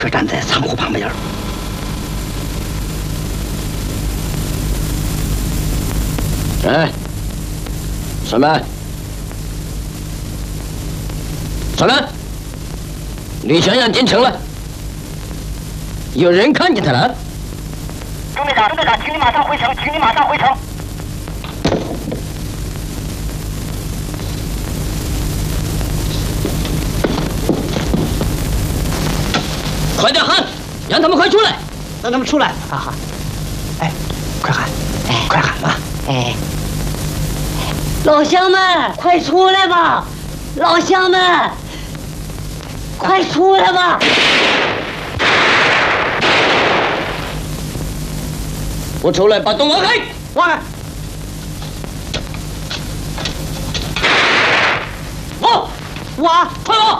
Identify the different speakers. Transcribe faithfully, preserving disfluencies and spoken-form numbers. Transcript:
Speaker 1: 就站在仓库旁边。
Speaker 2: 哎，上门！上门！李香阳进城了，有人看见他了。
Speaker 3: 中队长，中队长，请你马上回城，请你马上回城。
Speaker 2: 快点喊，让他们快出来！
Speaker 1: 让他们出来！哈哈！哎，快喊！哎，快喊吧！
Speaker 4: 哎，老乡们，快出来吧！老乡们，快出来吧！
Speaker 2: 不出来，把洞挖开！
Speaker 1: 挖开！
Speaker 2: 挖！
Speaker 1: 挖！
Speaker 2: 快挖！